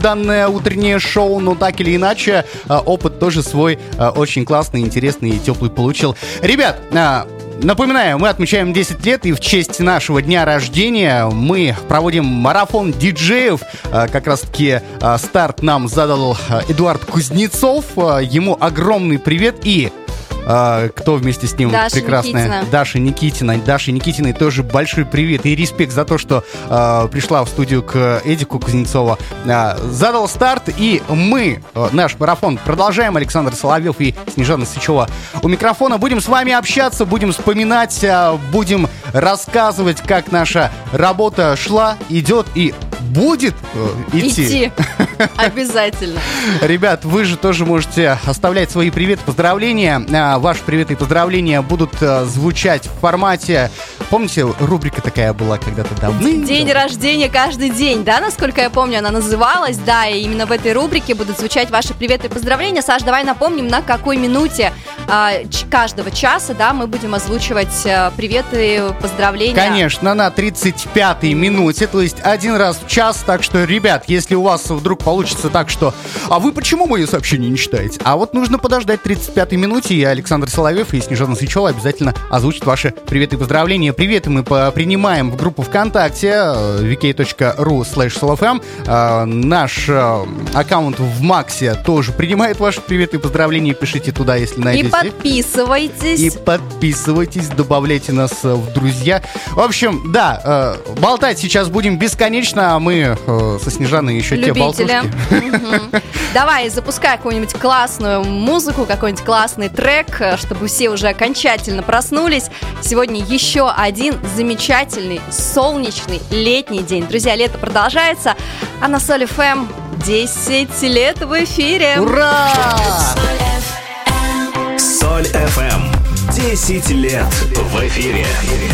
данное утреннее шоу, но так или иначе, опыт тоже свой очень классный, интересный и теплый получил. Ребят, напоминаю, мы отмечаем 10 лет, и в честь нашего дня рождения мы проводим марафон диджеев. Как раз-таки старт нам задал Эдуард Кузнецов. Ему огромный привет. И кто вместе с ним? Даша прекрасная Никитина. Даша Никитина. Даше Никитиной тоже большой привет и респект за то, что пришла в студию к Эдику Кузнецову. Задал старт, и мы наш марафон продолжаем. Александр Соловьев и Снежана Сычева у микрофона. Будем с вами общаться, будем вспоминать, будем рассказывать, как наша работа шла, идет и будет идти. Обязательно. Ребят, вы же тоже можете оставлять свои приветы, поздравления. Ваши приветы и поздравления будут звучать в формате... Помните, рубрика такая была когда-то давно? День рождения каждый день, да, насколько я помню, она называлась, да, и именно в этой рубрике будут звучать ваши приветы и поздравления. Саш, давай напомним, на какой минуте каждого часа, да, мы будем озвучивать приветы и поздравления. Конечно, на 35-й минуте, то есть один раз в час. Так что, ребят, если у вас вдруг получится так, что... А вы почему мои сообщения не читаете? А вот нужно подождать 35-й минуте, и Александр Соловьев и Снежана Сычева обязательно озвучат ваши приветы и поздравления. Приветы мы принимаем в группу ВКонтакте vk.ru/solofm. Наш аккаунт в Максе тоже принимает ваши приветы и поздравления. Пишите туда, если найдете. И подписывайтесь. И подписывайтесь, добавляйте нас в друзья. В общем, да, болтать сейчас будем бесконечно, а мы со Снежаной еще те болтушки. Давай, запускай какую-нибудь классную музыку, какой-нибудь классный трек, чтобы все уже окончательно проснулись. Сегодня еще один замечательный, солнечный летний день. Друзья, лето продолжается, а на Соль ФМ 10 лет в эфире. Ура! Соль ФМ 10 лет в эфире.